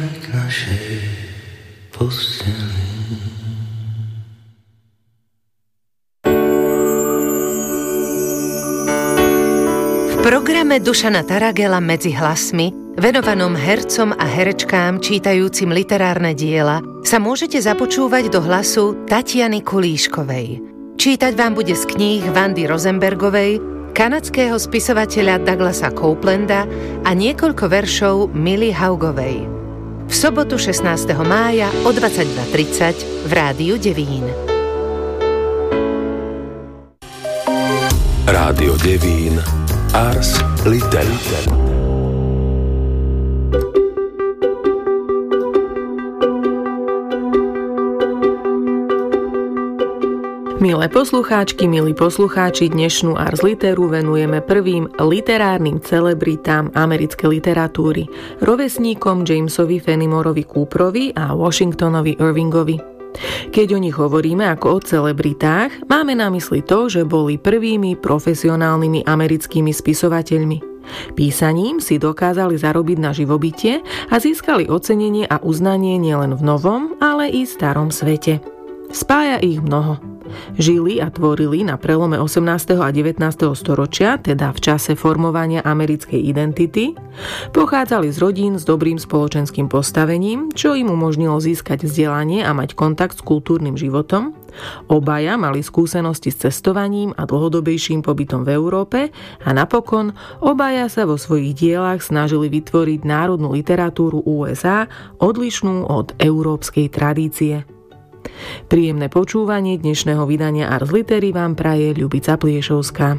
V programe Dušana Taragela Medzi hlasmi, venovanom hercom a herečkám čítajúcim literárne diela, sa môžete započúvať do hlasu Tatiany Kulíškovej. Čítať vám bude z kníh Wandy Rosenbergovej, kanadského spisovateľa Douglasa Copelanda a niekoľko veršov Milly Haugovej. V sobotu 16. mája o 22:30 v Rádiu Devín. Rádio Devín, Ars Literae. Milé poslucháčky, milí poslucháči, dnešnú Ars Literu venujeme prvým literárnym celebritám americkej literatúry, rovesníkom Jamesovi Fenimorovi Cooperovi a Washingtonovi Irvingovi. Keď o nich hovoríme ako o celebritách, máme na mysli to, že boli prvými profesionálnymi americkými spisovateľmi. Písaním si dokázali zarobiť na živobytie a získali ocenenie a uznanie nielen v novom, ale i starom svete. Spája ich mnoho. Žili a tvorili na prelome 18. a 19. storočia, teda v čase formovania americkej identity, pochádzali z rodín s dobrým spoločenským postavením, čo im umožnilo získať vzdelanie a mať kontakt s kultúrnym životom. Obaja mali skúsenosti s cestovaním a dlhodobejším pobytom v Európe a napokon obaja sa vo svojich dielach snažili vytvoriť národnú literatúru USA odlišnú od európskej tradície. Príjemné počúvanie dnešného vydania Ars Litery vám praje Ľubica Pliešovská.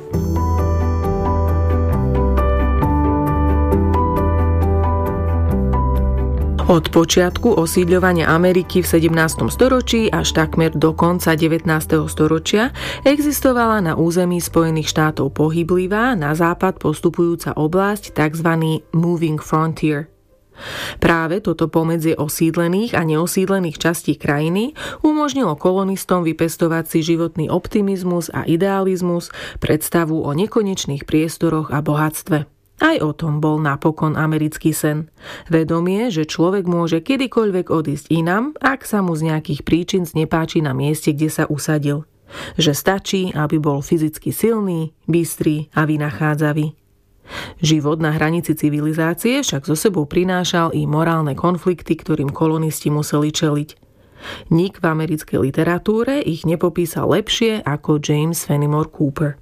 Od počiatku osídľovania Ameriky v 17. storočí až takmer do konca 19. storočia existovala na území Spojených štátov pohyblivá, na západ postupujúca oblasť tzv. Moving Frontier. Práve toto pomedzie osídlených a neosídlených častí krajiny umožnilo kolonistom vypestovať si životný optimizmus a idealizmus, predstavu o nekonečných priestoroch a bohatstve. Aj o tom bol napokon americký sen. Vedomie, že človek môže kedykoľvek odísť inam, ak sa mu z nejakých príčin znepáči na mieste, kde sa usadil. Že stačí, aby bol fyzicky silný, bystrý a vynachádzavý. Život na hranici civilizácie však so sebou prinášal i morálne konflikty, ktorým kolonisti museli čeliť. Nik v americkej literatúre ich nepopísal lepšie ako James Fenimore Cooper.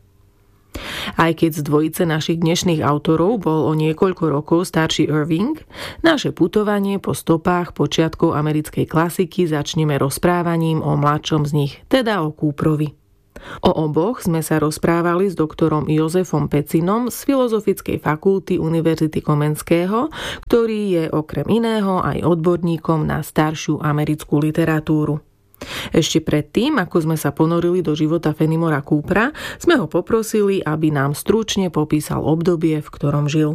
Aj keď z dvojice našich dnešných autorov bol o niekoľko rokov starší Irving, naše putovanie po stopách počiatkov americkej klasiky začneme rozprávaním o mladšom z nich, teda o Cooperovi. O oboch sme sa rozprávali s doktorom Jozefom Pecinom z Filozofickej fakulty Univerzity Komenského, ktorý je okrem iného aj odborníkom na staršiu americkú literatúru. Ešte predtým, ako sme sa ponorili do života Fenimora Coopera, sme ho poprosili, aby nám stručne popísal obdobie, v ktorom žil.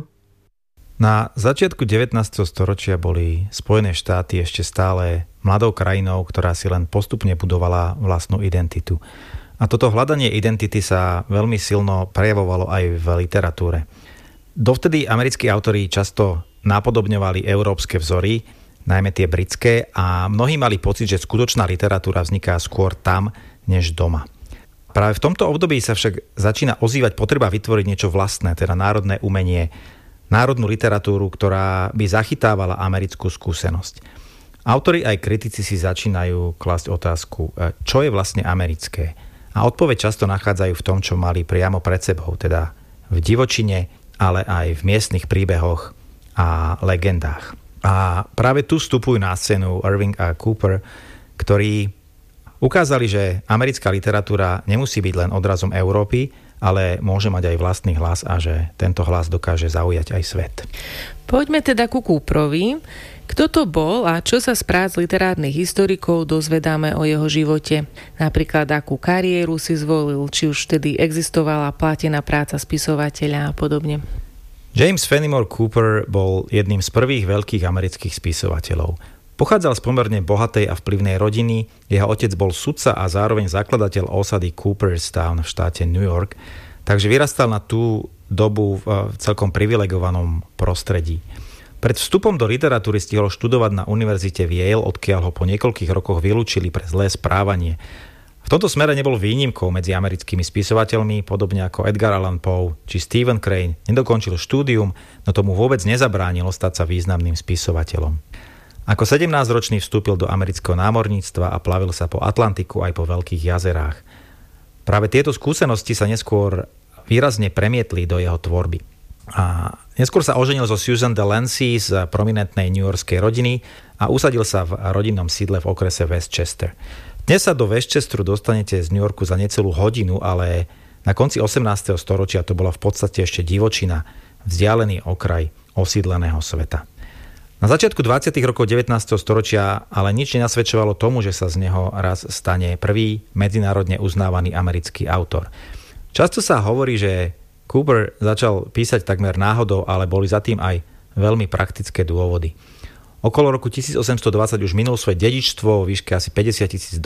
Na začiatku 19. storočia boli Spojené štáty ešte stále mladou krajinou, ktorá si len postupne budovala vlastnú identitu. A toto hľadanie identity sa veľmi silno prejavovalo aj v literatúre. Dovtedy americkí autori často napodobňovali európske vzory, najmä tie britské, a mnohí mali pocit, že skutočná literatúra vzniká skôr tam, než doma. Práve v tomto období sa však začína ozývať potreba vytvoriť niečo vlastné, teda národné umenie, národnú literatúru, ktorá by zachytávala americkú skúsenosť. Autori aj kritici si začínajú klásť otázku, čo je vlastne americké. A odpoveď často nachádzajú v tom, čo mali priamo pred sebou, teda v divočine, ale aj v miestnych príbehoch a legendách. A práve tu vstupujú na scénu Irving a Cooper, ktorí ukázali, že americká literatúra nemusí byť len odrazom Európy, ale môže mať aj vlastný hlas a že tento hlas dokáže zaujať aj svet. Poďme teda ku Cooperovi. Kto to bol a čo sa z prác literárnych historikov dozvedáme o jeho živote? Napríklad akú kariéru si zvolil, či už vtedy existovala platená práca spisovateľa a podobne. James Fenimore Cooper bol jedným z prvých veľkých amerických spisovateľov. Pochádzal z pomerne bohatej a vplyvnej rodiny, jeho otec bol sudca a zároveň zakladateľ osady Cooperstown v štáte New York, takže vyrastal na tú dobu v celkom privilegovanom prostredí. Pred vstupom do literatúry stihol študovať na univerzite v Yale, odkiaľ ho po niekoľkých rokoch vylúčili pre zlé správanie. V tomto smere nebol výnimkou medzi americkými spisovateľmi, podobne ako Edgar Allan Poe či Stephen Crane. Nedokončil štúdium, no tomu vôbec nezabránilo stať sa významným spisovateľom. Ako 17-ročný vstúpil do amerického námorníctva a plavil sa po Atlantiku aj po veľkých jazerách. Práve tieto skúsenosti sa neskôr výrazne premietli do jeho tvorby. A neskôr sa oženil so Susan de Lancey z prominentnej newyorskej rodiny a usadil sa v rodinnom sídle v okrese Westchester. Dnes sa do Westchesteru dostanete z New Yorku za necelú hodinu, ale na konci 18. storočia to bola v podstate ešte divočina, vzdialený okraj osídleného sveta. Na začiatku 20. rokov 19. storočia ale nič nenasvedčovalo tomu, že sa z neho raz stane prvý medzinárodne uznávaný americký autor. Často sa hovorí, že Cooper začal písať takmer náhodou, ale boli za tým aj veľmi praktické dôvody. Okolo roku 1820 už minul svoje dedičstvo vo výške asi $50,000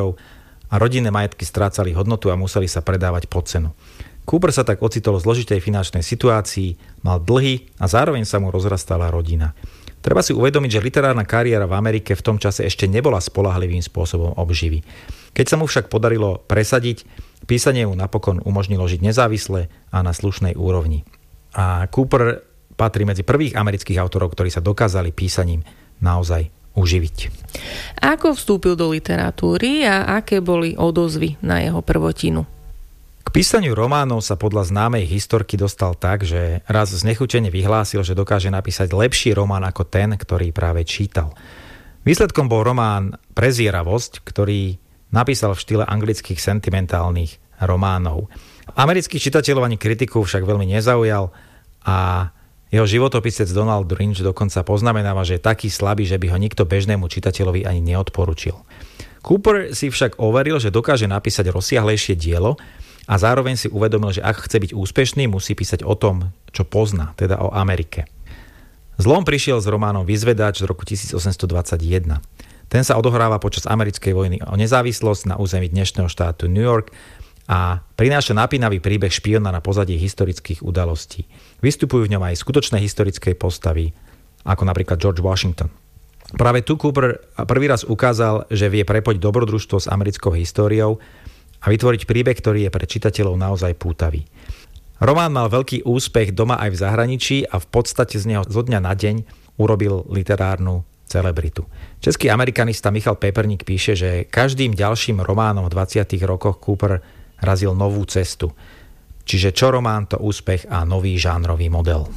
a rodinné majetky strácali hodnotu a museli sa predávať pod cenu. Cooper sa tak ocitol v zložitej finančnej situácii, mal dlhy a zároveň sa mu rozrastala rodina. Treba si uvedomiť, že literárna kariéra v Amerike v tom čase ešte nebola spoľahlivým spôsobom obživy. Keď sa mu však podarilo presadiť, písanie mu napokon umožnilo žiť nezávisle a na slušnej úrovni. A Cooper patrí medzi prvých amerických autorov, ktorí sa dokázali písaním naozaj uživiť. Ako vstúpil do literatúry a aké boli odozvy na jeho prvotinu? K písaniu románov sa podľa známej historky dostal tak, že raz znechutene vyhlásil, že dokáže napísať lepší román ako ten, ktorý práve čítal. Výsledkom bol román Prezieravosť, ktorý napísal v štýle anglických sentimentálnych románov. Amerických čitateľov ani kritikov však veľmi nezaujal a jeho životopisec Donald Lynch dokonca poznamenáva, že je taký slabý, že by ho nikto bežnému čitateľovi ani neodporučil. Cooper si však overil, že dokáže napísať rozsiahlejšie dielo a zároveň si uvedomil, že ak chce byť úspešný, musí písať o tom, čo pozná, teda o Amerike. Zlom prišiel s románom Vyzvedač z roku 1821. Ten sa odohráva počas americkej vojny o nezávislosť na území dnešného štátu New York a prináša napínavý príbeh špiona na pozadí historických udalostí. Vystupujú v ňom aj skutočné historické postavy, ako napríklad George Washington. Práve tu Cooper prvý raz ukázal, že vie prepojiť dobrodružstvo s americkou históriou a vytvoriť príbeh, ktorý je pre čitateľov naozaj pútavý. Román mal veľký úspech doma aj v zahraničí a v podstate z neho zo dňa na deň urobil literárnu celebritu. Český amerikanista Michal Peperník píše, že každým ďalším románom v 20. rokoch Cooper razil novú cestu. Čiže čo román, to úspech a nový žánrový model.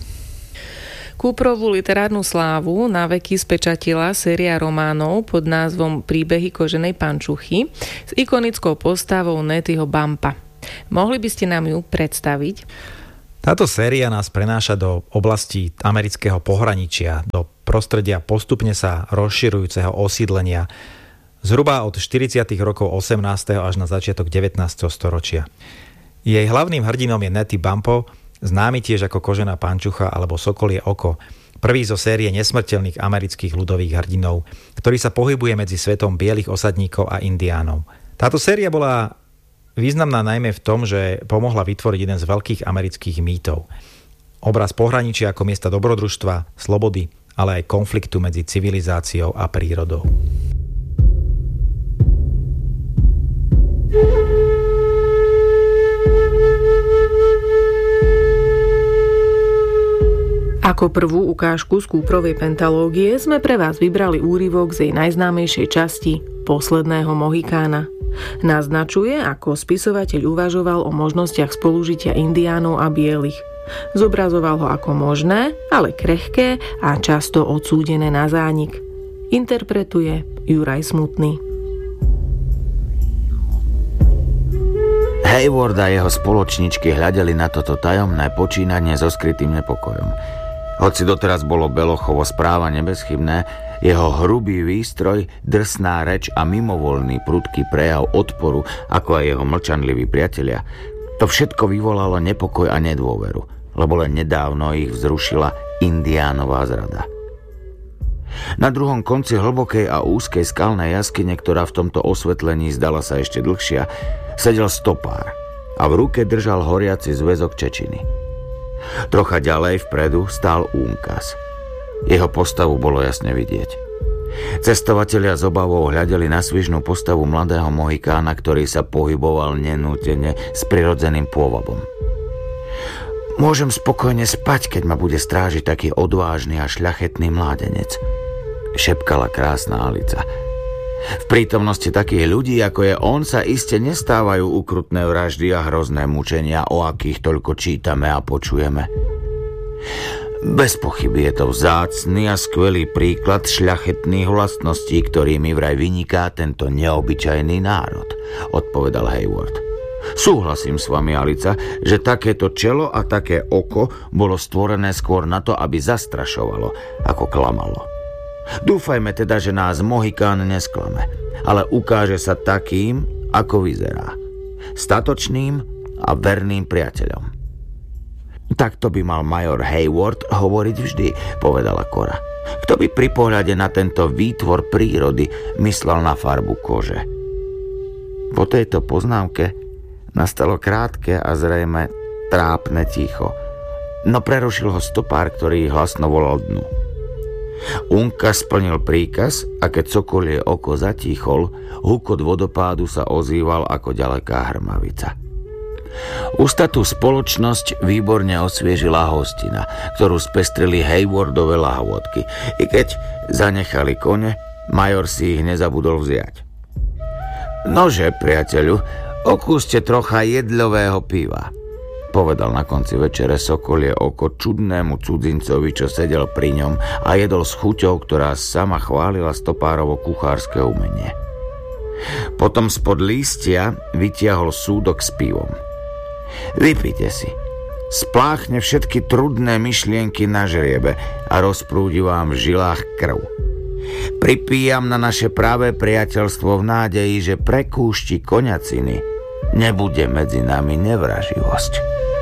Cooperovú literárnu slávu na veky spečatila séria románov pod názvom Príbehy koženej pančuchy s ikonickou postavou Nettieho Bumpa. Mohli by ste nám ju predstaviť? Táto séria nás prenáša do oblasti amerického pohraničia, do prostredia postupne sa rozširujúceho osídlenia, zhruba od 40. rokov 18. až na začiatok 19. storočia. Jej hlavným hrdinom je Nettie Bumpo, známy tiež ako Kožená pančucha alebo Sokolie oko, prvý zo série nesmrteľných amerických ľudových hrdinov, ktorý sa pohybuje medzi svetom bielých osadníkov a indiánov. Táto séria bola významná najmä v tom, že pomohla vytvoriť jeden z veľkých amerických mýtov. Obraz pohraničia ako miesta dobrodružstva, slobody, ale aj konfliktu medzi civilizáciou a prírodou. Ako prvú ukážku z Cooperovej pentalógie sme pre vás vybrali úryvok z jej najznámejšej časti Posledného Mohikána. Naznačuje, ako spisovateľ uvažoval o možnostiach spolužitia indiánov a bielých. Zobrazoval ho ako možné, ale krehké a často odsúdené na zánik. Interpretuje Juraj Smutný. Hayward a jeho spoločničky hľadeli na toto tajomné počínanie so skrytým nepokojom. Hoci doteraz bolo Belochovo správanie bezchybné, jeho hrubý výstroj, drsná reč a mimovoľný prudký prejav odporu, ako aj jeho mlčanliví priatelia, to všetko vyvolalo nepokoj a nedôveru, lebo len nedávno ich vzrušila indiánová zrada. Na druhom konci hlbokej a úzkej skalnej jaskyne, ktorá v tomto osvetlení zdala sa ešte dlhšia, sedel stopár a v ruke držal horiaci zväzok čečiny. Trocha ďalej vpredu stál únkaz. Jeho postavu bolo jasne vidieť. Cestovatelia s obavou hľadeli na svižnú postavu mladého Mohikána, ktorý sa pohyboval nenútene s prirodzeným pôvabom. Môžem spokojne spať, keď ma bude strážiť taký odvážny a šľachetný mládenec, šepkala krásna Alica. V prítomnosti takých ľudí, ako je on, sa iste nestávajú ukrutné vraždy a hrozné mučenia, o akých toľko čítame a počujeme. Bez pochyby je to vzácny a skvelý príklad šľachetných vlastností, ktorými vraj vyniká tento neobyčajný národ, odpovedal Hayward. Súhlasím s vami, Alica, že takéto čelo a také oko bolo stvorené skôr na to, aby zastrašovalo, ako klamalo. Dúfajme teda, že nás Mohikán nesklame, ale ukáže sa takým, ako vyzerá. Statočným a verným priateľom. Takto by mal major Hayward hovoriť vždy, povedala Cora. Kto by pri pohľade na tento výtvor prírody myslel na farbu kože? Po tejto poznámke nastalo krátke a zrejme trápne ticho, no prerušil ho stopár, ktorý hlasno volal dnu. Unka splnil príkaz a keď sokolie oko zatíchol, hukot vodopádu sa ozýval ako ďaleká hrmavica. Ustatú spoločnosť výborne osviežila hostina, ktorú spestrili Haywardove lahôdky. I keď zanechali kone, major si ich nezabudol vziať. Nože, priateľu, okúste trocha jedľového piva, povedal na konci večere sokolie oko čudnému cudzincovi, čo sedel pri ňom a jedol s chuťou, ktorá sama chválila stopárovo kuchárske umenie. Potom spod lístia vytiahol súdok s pivom. Vypite si. Spláchne všetky trudné myšlienky na žriebe a rozprúdi vám v žilách krv. Pripíjam na naše práve priateľstvo v nádeji, že pre kúšti koňaciny nebude medzi nami nevraživosť.